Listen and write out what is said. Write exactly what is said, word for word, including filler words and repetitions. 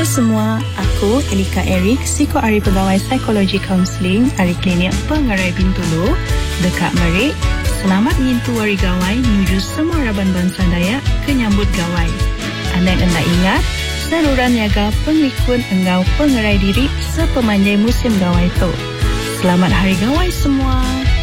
semua, aku Elika Eric, Psiko Ari Pegawai Psikologi Kaunseling Ari Klinik Pengerai Bintulu dekat Merik. Selamat menyentuh wari gawai menuju semua Raban Bangsa Dayak ke nyambut gawai. Anda anda ingat, saluran niaga pengikut engau pengerai diri sepemanjai musim gawai tu. Selamat Hari Gawai semua.